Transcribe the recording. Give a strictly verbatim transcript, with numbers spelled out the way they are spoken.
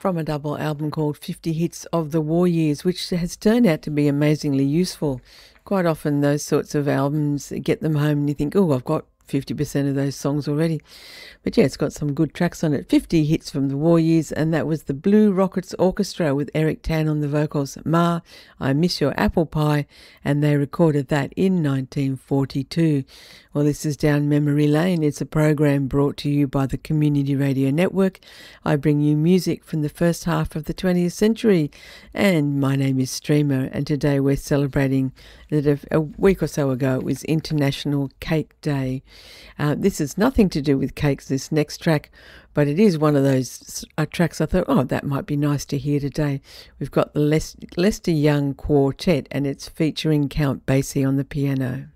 from a double album called fifty Hits of the War Years, which has turned out to be amazingly useful. Quite often those sorts of albums, get them home and you think, oh, I've got fifty percent of those songs already. But yeah, it's got some good tracks on it. fifty Hits from the War Years, and that was the Blue Rockets Orchestra with Eric Tan on the vocals. Ma, I Miss Your Apple Pie, and they recorded that in nineteen forty-two. Well, this is Down Memory Lane. It's a program brought to you by the Community Radio Network. I bring you music from the first half of the twentieth century, and my name is Streamer, and today we're celebrating that a week or so ago it was International Cake Day. Uh, this has nothing to do with cakes, this next track, but it is one of those uh, tracks I thought, oh, that might be nice to hear today. We've got the Les- Lester Young Quartet, and it's featuring Count Basie on the piano.